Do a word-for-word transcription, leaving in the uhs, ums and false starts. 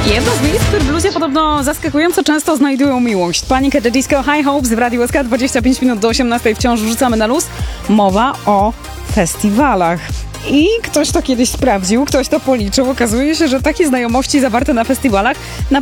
Jedno z miejsc, które w bluzie podobno zaskakująco często znajdują miłość. Panic at the Disco, High Hopes w Radiu S K, dwadzieścia pięć minut do osiemnastej wciąż rzucamy na luz. Mowa o festiwalach. I ktoś to kiedyś sprawdził, ktoś to policzył. Okazuje się, że takie znajomości zawarte na festiwalach naprawdę